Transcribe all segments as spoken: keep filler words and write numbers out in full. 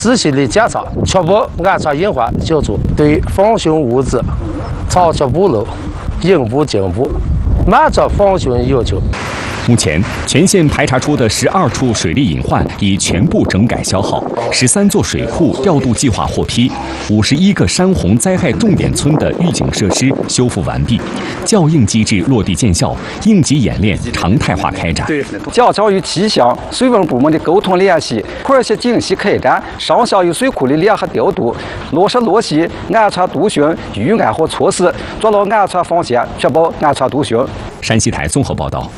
仔细的检查，确保安全隐患救助，对防汛物资长期补漏、应补尽补，满足防汛要求。 目前，全县排查出的十二处水利隐患已全部整改消耗，十三座水库调度计划获批，五十一个山洪灾害重点村的预警设施修复完毕，校应机制落地见效，应急演练常态化开展。 加强与气象、水文部门的沟通联系，快些精细开展上下游水库的联合调度，落实落细安全督汛预案和措施，做到安全防线，确保安全督汛。 山西台综合报道。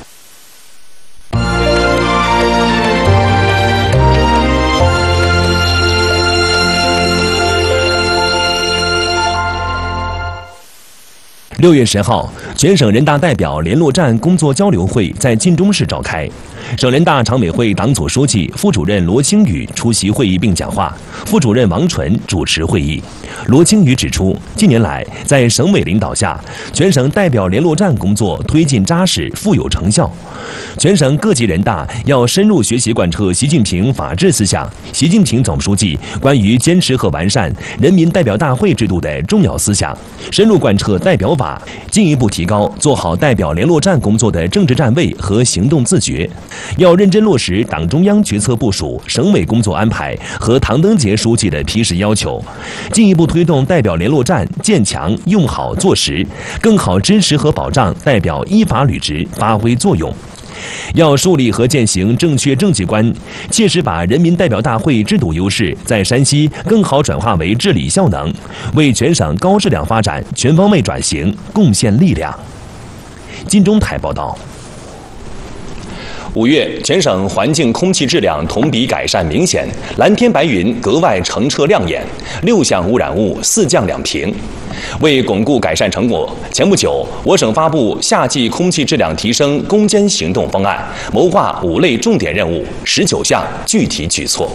六月十号，全省人大代表联络站工作交流会在晋中市召开。省人大常委会党组书记、副主任罗清宇出席会议并讲话，副主任王纯主持会议。罗清宇指出，近年来在省委领导下，全省代表联络站工作推进扎实、富有成效。全省各级人大要深入学习贯彻习近平法治思想、习近平总书记关于坚持和完善人民代表大会制度的重要思想，深入贯彻代表法，进一步提高做好代表联络站工作的政治站位和行动自觉。要认真落实党中央决策部署、省委工作安排和唐登杰书记的批示要求，进一步推动代表联络站建强、用好、做实，更好支持和保障代表依法履职发挥作用。 要树立和践行正确政绩观，切实把人民代表大会制度优势在山西更好转化为治理效能，为全省高质量发展全方位转型贡献力量。晋中台报道。 五月，全省环境空气质量同比改善明显，蓝天白云格外澄澈亮眼，六项污染物四降两平。为巩固改善成果，前不久，我省发布夏季空气质量提升攻坚行动方案，谋划五类重点任务、十九项具体举措。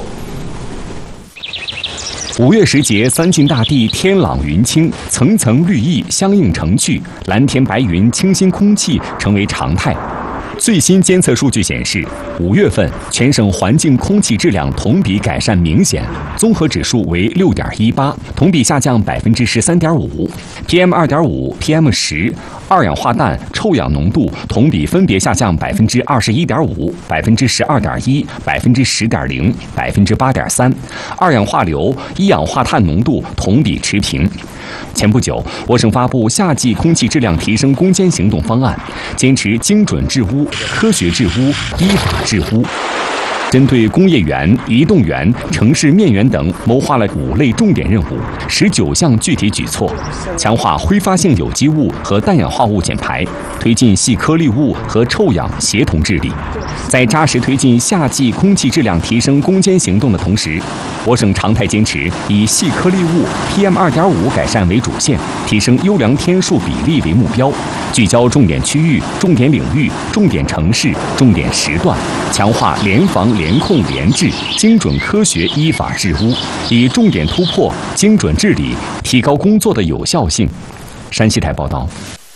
五月时节，三晋大地天朗云清，层层绿意相映成趣，蓝天白云、清新空气成为常态。 最新监测数据显示，五月份全省环境空气质量同比改善明显，综合指数为六点一八，同比下降百分之十三点五。P M 二点五、P M 十、二氧化氮、臭氧浓度同比分别下降百分之二十一点五、百分之十二点一、百分之十点零、百分之八点三。二氧化硫、一氧化碳浓度同比持平。 前不久，我省发布夏季空气质量提升攻坚行动方案，坚持精准治污、科学治污、依法治污。针对工业园、移动园、城市面园等，谋划了五类重点任务、十九项具体举措，强化挥发性有机物和氮氧化物减排，推进细颗粒物和臭氧协同治理。在扎实推进夏季空气质量提升攻坚行动的同时，我省常态坚持以细颗粒物 P M 二点五 改善为主线，提升优良天数比例为目标，聚焦重点区域、重点领域、重点城市、重点时段，强化联防联控联治，精准科学依法治污，以重点突破、精准治理，提高工作的有效性。山西台报道。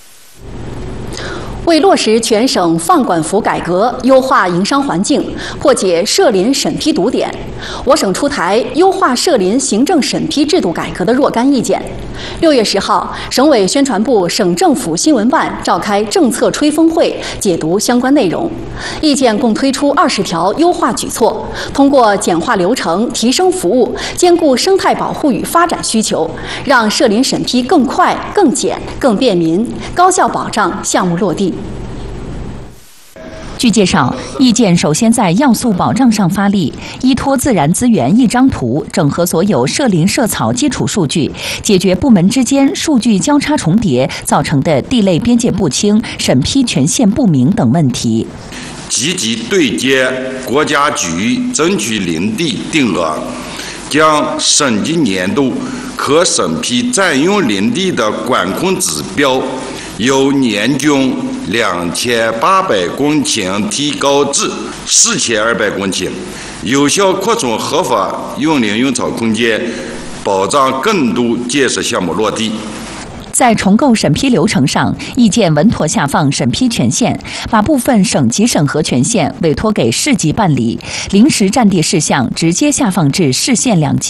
为落实全省放管服改革，优化营商环境，破解涉林审批堵点，我省出台优化涉林行政审批制度改革的若干意见。六月十号，省委宣传部、省政府新闻办召开政策吹风会，解读相关内容。意见共推出二十条优化举措，通过简化流程、提升服务，兼顾生态保护与发展需求，让涉林审批更快、更简、更便民，高效保障项目落地。 据介绍，意见首先在要素保障上发力，依托自然资源一张图，整合所有涉林涉草基础数据，解决部门之间数据交叉重叠造成的地类边界不清、审批权限不明等问题。 积极对接国家局争取林地定额，将省级年度可审批占用林地的管控指标。 由年均两千八百公顷提高至四千二百公顷，有效扩充合法用林用草空间，保障更多建设项目落地。 在重构审批流程上，意见稳妥下放审批权限，把部分省级审核权限委托给市级办理，临时占地事项直接下放至市县两级。